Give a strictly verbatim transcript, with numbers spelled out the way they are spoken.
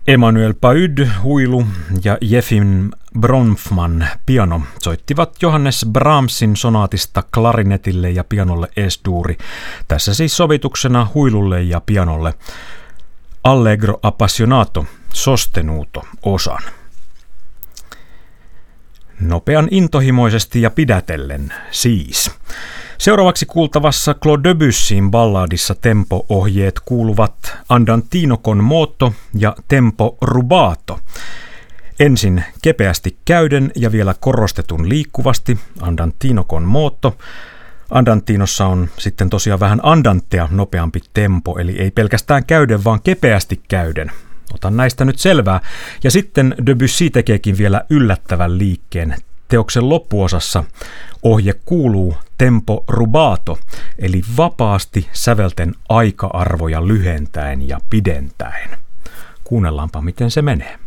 Emanuel Paud, huilu ja Jefim Bronfman, piano, soittivat Johannes Brahmsin sonaatista klarinetille ja pianolle Es-duuri. Tässä siis sovituksena huilulle ja pianolle Allegro appassionato, sostenuto osan. Nopean intohimoisesti ja pidätellen siis. Seuraavaksi kuultavassa Claude Debussyn balladissa tempo-ohjeet kuuluvat Andantino con moto ja tempo rubato. Ensin kepeästi käyden ja vielä korostetun liikkuvasti Andantino con moto. Andantinossa on sitten tosiaan vähän andanttea nopeampi tempo, eli ei pelkästään käyden, vaan kepeästi käyden. Otan näistä nyt selvää. Ja sitten Debussy tekeekin vielä yllättävän liikkeen. Teoksen loppuosassa ohje kuuluu tempo rubato, eli vapaasti sävelten aika-arvoja lyhentäen ja pidentäen. Kuunnellaanpa, miten se menee.